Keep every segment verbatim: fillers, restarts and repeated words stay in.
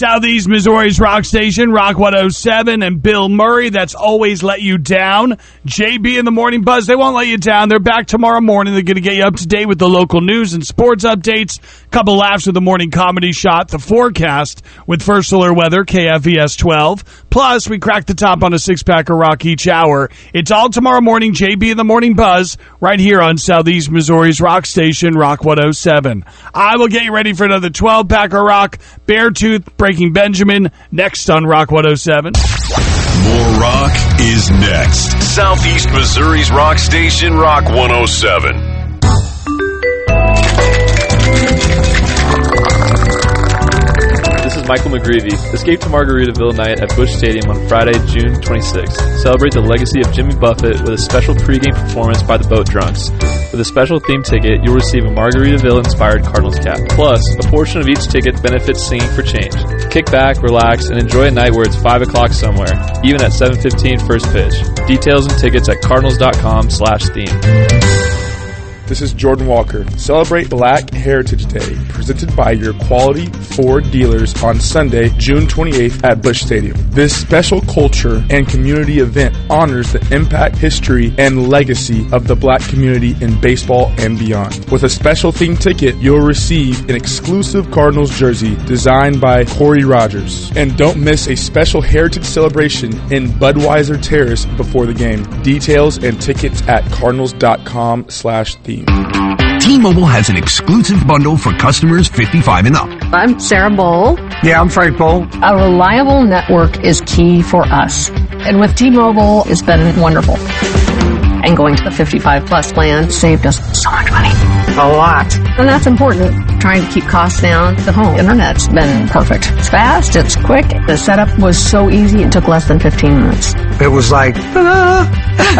Southeast Missouri's rock station, Rock one oh seven, and Bill Murray, that's always let you down. J B in the Morning Buzz, they won't let you down. They're back tomorrow morning. They're going to get you up to date with the local news and sports updates. Couple laughs with the morning comedy shot. The forecast with First Alert Weather, K F V S twelve. Plus, we crack the top on a six-pack of rock each hour. It's all tomorrow morning, J B in the Morning Buzz, right here on Southeast Missouri's rock station, Rock one oh seven. I will get you ready for another twelve-pack of rock. Beartooth, Breaking Benjamin, next on Rock one oh seven. More rock is next. Southeast Missouri's rock station, Rock one oh seven. This is Michael McGreevy. Escape to Margaritaville night at Busch Stadium on Friday, June twenty-sixth. Celebrate the legacy of Jimmy Buffett with a special pregame performance by the Boat Drunks. With a special theme ticket, you'll receive a Margaritaville-inspired Cardinals cap. Plus, a portion of each ticket benefits Singing for Change. Kick back, relax, and enjoy a night where it's five o'clock somewhere, even at seven fifteen first pitch. Details and tickets at cardinals.com slash theme. This is Jordan Walker. Celebrate Black Heritage Day, presented by your quality Ford dealers on Sunday, June twenty-eighth at Busch Stadium. This special culture and community event honors the impact, history, and legacy of the black community in baseball and beyond. With a special theme ticket, you'll receive an exclusive Cardinals jersey designed by Corey Rogers. And don't miss a special heritage celebration in Budweiser Terrace before the game. Details and tickets at cardinals.com slash theme. T-Mobile has an exclusive bundle for customers fifty-five and up. I'm Sarah Bowl. Yeah, I'm Frank Bowl. A reliable network is key for us. And with T-Mobile, it's been wonderful. And going to the fifty-five plus plan saved us so much money. A lot. And that's important. Trying to keep costs down. The home internet's been perfect. It's fast, it's quick. The setup was so easy, it took less than fifteen minutes. It was like, ah.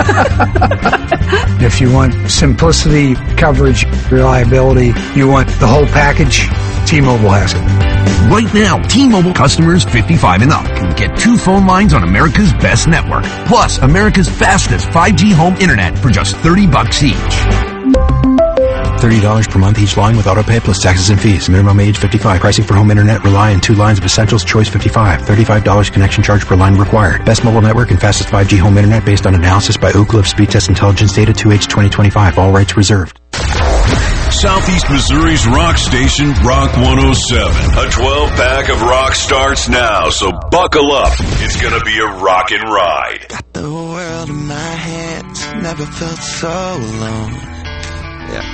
If you want simplicity, coverage, reliability, you want the whole package, T-Mobile has it. Right now, T-Mobile customers fifty-five and up can get two phone lines on America's best network, plus America's fastest five G home internet for just thirty bucks each. thirty dollars per month each line with autopay plus taxes and fees. Minimum age fifty-five. Pricing for home internet rely on two lines of Essentials Choice fifty-five. thirty-five dollars connection charge per line required. Best mobile network and fastest five G home internet based on analysis by Oak Cliff Speed Test Intelligence Data two H twenty twenty-five. All rights reserved. Southeast Missouri's rock station, Rock one oh seven. A twelve-pack of rock starts now, so buckle up. It's gonna be a rockin' ride. Got the world in my hands, never felt so alone. Yeah.